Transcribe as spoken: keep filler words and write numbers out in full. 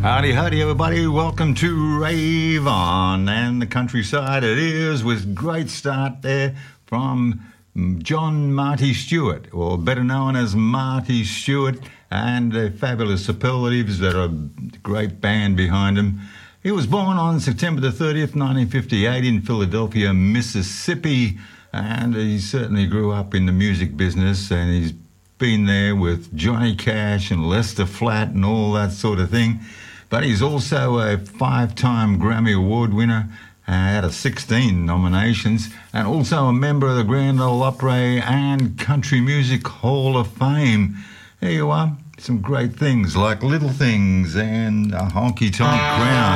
Howdy, howdy, everybody. Welcome to Rave On and the Countryside. It is with great start there from John Marty Stewart, or better known as Marty Stewart, and the fabulous Superlatives that are a great band behind him. He was born on September the thirtieth, nineteen fifty-eight in Philadelphia, Mississippi, and he certainly grew up in the music business, and he's been there with Johnny Cash and Lester Flatt and all that sort of thing. But he's also a five-time Grammy Award winner, uh, out of sixteen nominations, and also a member of the Grand Ole Opry and Country Music Hall of Fame. There you are, some great things like Little Things and a Honky Tonk Crown.